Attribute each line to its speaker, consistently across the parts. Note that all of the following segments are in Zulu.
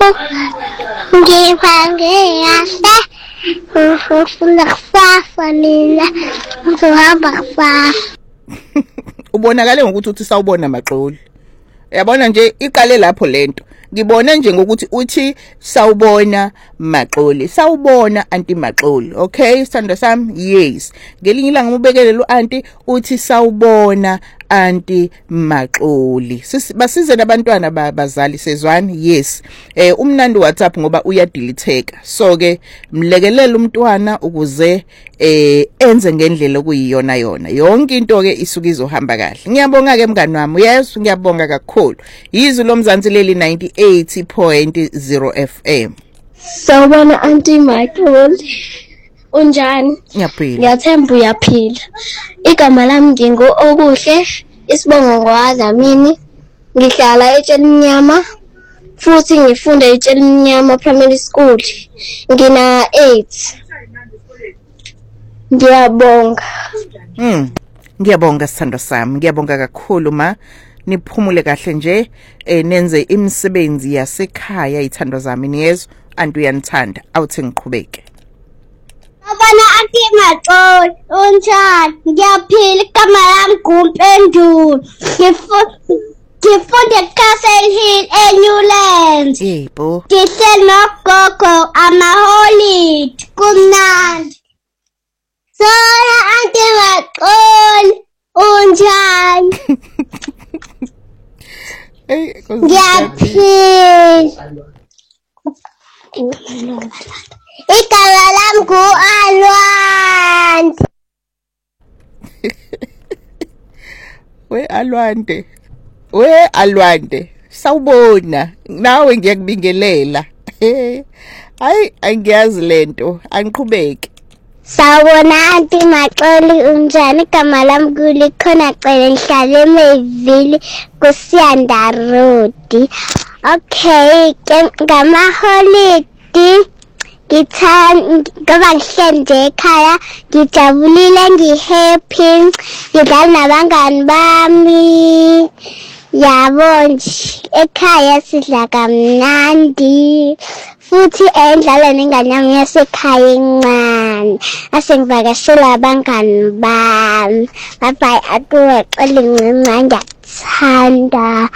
Speaker 1: ngipange kahle ufuna kusafa mina uzohamba kusafa.
Speaker 2: Ubonakale ngokuthi uthi sawubona Maxoli. Yabona nje iqale lapho lento. Ngibona nje ngokuthi uthi sawubona Maxoli. Sawubona Aunty Maxoli. Okay, sithando sami? Yes. Ngelinye ilanga ubekele aunty uthi sawubona Aunty Maxoli. Basize nabantwana bazali sezwani? Yes. Umnandi WhatsApp ngoba uyadilitheka. So ke mlekelela umntwana ukuze enze ngendlela okuyiyona yona. Yonke into ke isuka izohamba kahle. Ngiyabonga ke mngani wami. Yes, ngiyabonga kakhulu. Yizwi lomzansi leli 98.0 FM.
Speaker 1: Sawubona Aunty Maxoli. Unjani?
Speaker 2: Ngiyaphila.
Speaker 1: Ngiyathemba uyaphila. Igama lami ngingu okuhle, isibongo ngowazamini. Ngihlala eTshelimnyama futhi ngifunda eTshelimnyama Primary School. Ngina 8. Ngiyabonga.
Speaker 2: Ngiyabonga sithando sami. Ngiyabonga kakhulu ma. Niphumule kahle nje nenze imisebenzi yasekhaya ithando zami niyezwa anti uyanithanda awuthi ngiqhubeke.
Speaker 1: Abana Aunty Maxoli unjani? Ngiyaphila igama lami nguMpendulo. Ngifunda eCastle Hill eNewlands.
Speaker 2: Yebo.
Speaker 1: Ngihleli nogogo amaholide kumnandi. Sona Aunty Maxoli unjani? Ngiyaphila. Igama lami ngu-Alwande.
Speaker 2: We Alwande. Sawubona. Nawe ngiyakubingelela. Hayi angiyazi lento. Angiqhubeke.
Speaker 1: Sawubona Aunty Maxoli unjani? Igama lami kulikhona cele ngihlala eMayville kuSiyanda Road. Okay, ngamaholide ngoba ngihleli nje ekhaya ngijabulile ngihappy ngidlala nabangani bami yabo nje ekhaya sidla kamnandi futhi endlala nengane yami yasekhaya encane asengivakashela abangani bami. Bye akuxele ncinci ngiyathanda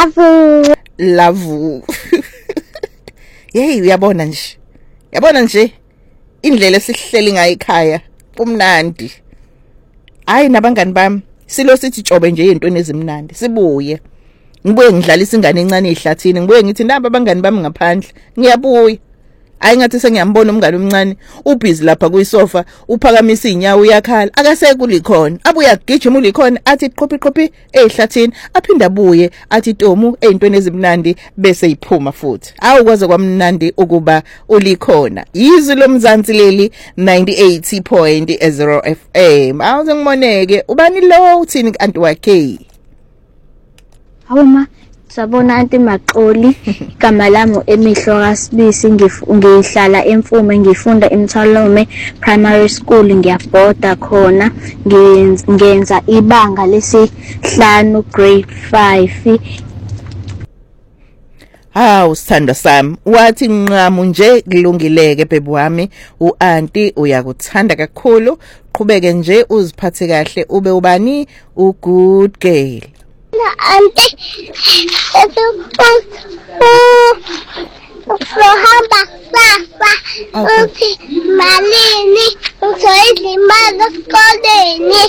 Speaker 2: love. Yey uyabona nje indlela esihleli ngayo ekhaya kumnandi. Hayi nabangani bami silo sithi jobe nje izintweni ezimnandi sibuye ngibuye ngidlalisa ingane encane ehlathini ngibuye ngithi naba abangani bami ngaphandle ngiyabuya. Hayi ngathi sengiyambona umngane omncane ubhizi lapha kuyisofa uphakamisa inyawo uyakhala akasekuli khona abuya gijima ulikhona athi qhophi ehlathini aphinda abuye athi Tomu ezintweni ezimnandi bese iphuma futhi. Awukwaze kwamnandi ukuba ulikhona. Yizwi lomzansi leli 98.0 FM. Awuze ngimoneke ubani lo uthini Aunty wakhe?
Speaker 3: Awuma sabona Aunty Maxoli igama lami Emihlo kaSibisi ngihlala eMfume ngifunda eMthalome Primary School ngiyabhoda khona ngenza ibanga lesi5 grade 5.
Speaker 2: Hawu sithando sami wathi nqamu nje kulungileke bebe wami uAunty uyakuthanda kakhulu qhubeke nje uziphathe kahle ube ubani ugood girl.
Speaker 1: Aunty uzohamba safa uthi malini uzoyidla imali esikoleni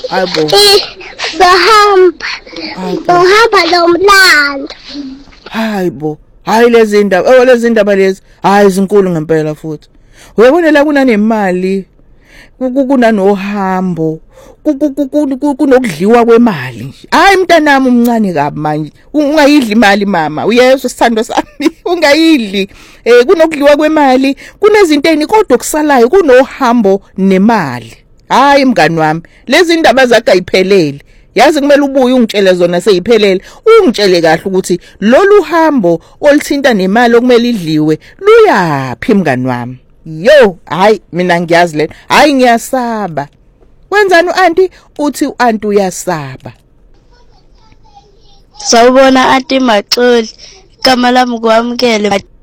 Speaker 1: uzohamba nomlando.
Speaker 2: Hayibo hayi lezi ndaba lezi hayi zinkulu ngempela futhi uyabonela kunanemali kunanohambo kunokudliwa kwemali. Hayi mntanami umncane kabi manje ungayidli imali mama uyezwa sithando sami ungayidli kunokudliwa kwemali kunezinto ezini kodwa kusalayo kunohambo nemali. Hayi mngani wami lezi ndaba zakhe ayiphelele yazi kumele ubuye ungitshele zona seyiphelele ungitshele kahle ukuthi lolu hambo olithinta nemali okumele idliwe luyapi mngani wami. Yo hayi mina ngiyazi lento hayi ngiyasaba. Wenzani uAunty uthi uAunty uyasaba?
Speaker 4: Sawubona Aunty Maxoli igama lami kwamkele